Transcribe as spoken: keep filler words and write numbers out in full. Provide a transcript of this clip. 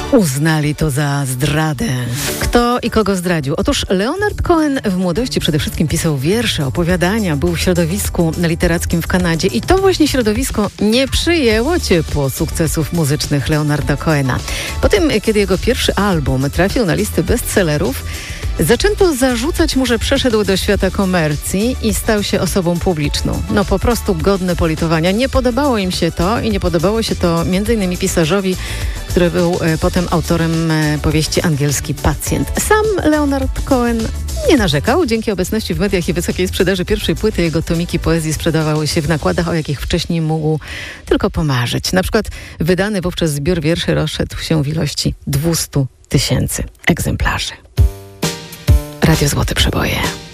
Uznali to za zdradę. Kto i kogo zdradził? Otóż Leonard Cohen w młodości przede wszystkim pisał wiersze, opowiadania, był w środowisku literackim w Kanadzie i to właśnie środowisko nie przyjęło ciepło sukcesów muzycznych Leonarda Cohena. Po tym, kiedy jego pierwszy album trafił na listy bestsellerów, zaczęto zarzucać mu, że przeszedł do świata komercji i stał się osobą publiczną. No po prostu godne politowania. Nie podobało im się to i nie podobało się to między innymi pisarzowi, który był e, potem autorem e, powieści Angielski pacjent. Sam Leonard Cohen nie narzekał. Dzięki obecności w mediach i wysokiej sprzedaży pierwszej płyty jego tomiki poezji sprzedawały się w nakładach, o jakich wcześniej mógł tylko pomarzyć. Na przykład wydany wówczas zbiór wierszy rozszedł się w ilości dwieście tysięcy egzemplarzy. Radio Złote Przeboje.